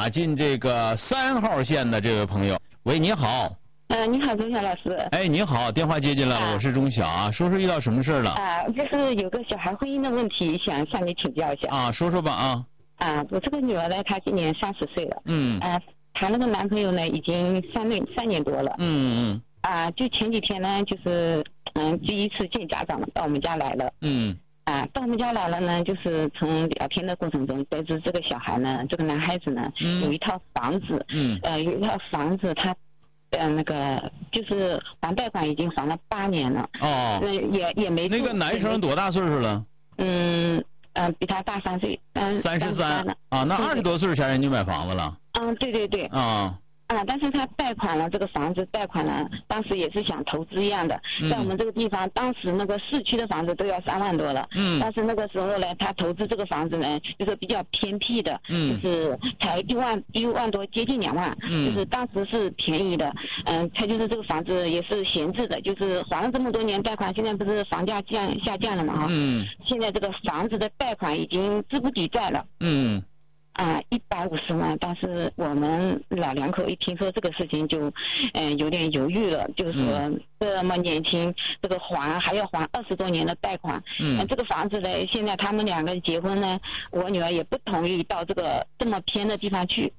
打进这个3号线的这位朋友。喂，你好。 你好，钟晓老师。 哎，你好，电话接进来了，我是钟晓啊，说说遇到什么事了？ 就是有个小孩婚姻的问题，想向你请教一下。 啊，说说吧啊。 我这个女儿呢，她今年30岁了。谈了个男朋友呢，已经3年多了。就前几天呢，就是第一次见家长了，到我们家来了。到我们家来了呢，就是从聊天的过程中得知这个小孩呢，这个男孩子呢，有一套房子。有一套房子，他那个就是还贷款已经还了8年了。也没。那个男生多大岁数了？ 比他大3岁 ，33啊，那20多岁前人就买房子了。 对对对。但是他贷款了这个房子，贷款了，当时也是想投资一样的，在我们这个地方，当时那个市区的房子都要3万多了。但是那个时候呢，他投资这个房子呢，就是比较偏僻的。就是才1万多，接近2万。就是当时是便宜的。他就是这个房子也是闲置的，就是还了这么多年贷款，现在不是房价下降了嘛？现在这个房子的贷款已经资不抵债了。150万，但是我们老两口一听说这个事情就，有点犹豫了，就是说这么年轻，这个还要还20多年的贷款。这个房子呢，现在他们2个结婚呢，我女儿也不同意到这么偏的地方去。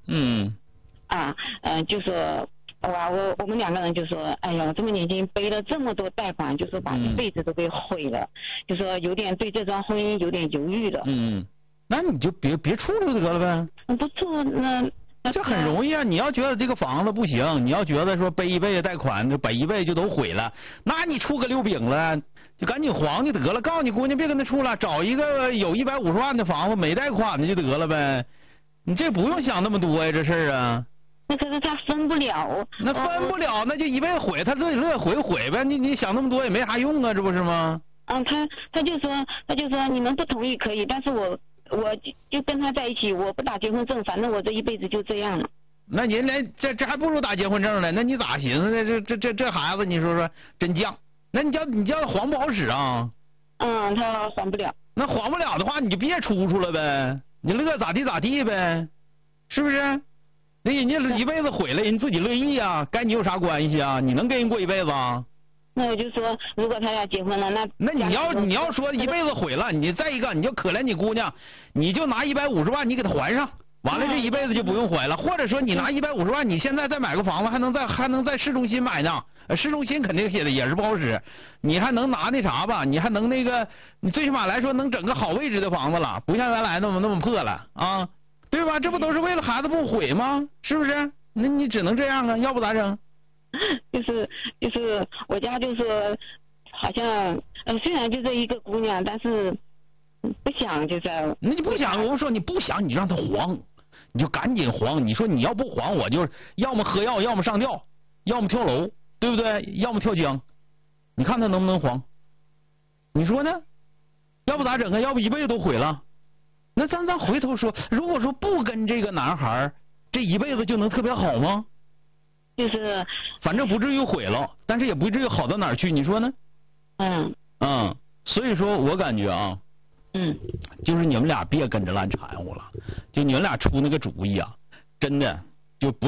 就说我们2个人就说，哎呀，这么年轻背了这么多贷款，就说把一辈子都给毁了，就说有点对这桩婚姻有点犹豫了。 那你就别处就得了呗。 不处那这很容易啊！你要觉得这个房子不行，你要觉得说背一辈子贷款，这背一辈子就都毁了，那你处个溜饼了，就赶紧还就得了。告诉你姑娘别跟他处了，找一个有150万的房子没贷款的就得了呗。你这不用想那么多呀，这事儿啊。 那可是他分不了。 那分不了，那就一辈子毁，他自己乐毁呗。你想那么多也没啥用啊，这不是吗？ 他就说你们不同意可以，但是我就跟他在一起，我不打结婚证，反正我这一辈子就这样了。 那您连这还不如打结婚证呢？那你咋寻思的？这孩子，你说说真犟。那你叫他还不好使啊？ 他还不了。 那还不了的话，你就别处了呗，你乐咋地咋地呗，是不是？那人家一辈子毁了，人自己乐意啊，该你有啥关系啊？你能跟人过一辈子啊？ 那我就说，如果他要结婚了，那你要说一辈子毁了，你再一个你就可怜你姑娘，你就拿150万你给她还上，完了这一辈子就不用还了。或者说你拿150万，你现在再买个房子，还能在市中心买呢。市中心肯定也是不好使，你还能拿那啥吧？你还能那个，你最起码来说能整个好位置的房子了，不像原来那么破了啊，对吧？这不都是为了孩子不毁吗？是不是？那你只能这样啊，要不咋整？ 就是我家就说，好像虽然就这一个姑娘，但是不想就在。 那你不想，我说你不想，你让她还，你就赶紧还。你说你要不还，我就要么喝药，要么上吊，要么跳楼，对不对？要么跳江，你看她能不能还？你说呢？要不咋整啊？要不一辈子都毁了。那咱回头说，如果说不跟这个男孩，这一辈子就能特别好吗？ 就是反正不至于毁了，但是也不至于好到哪儿去，你说呢？所以说我感觉啊，就是你们俩别跟着烂掺和了，就你们俩出那个主意啊，真的就不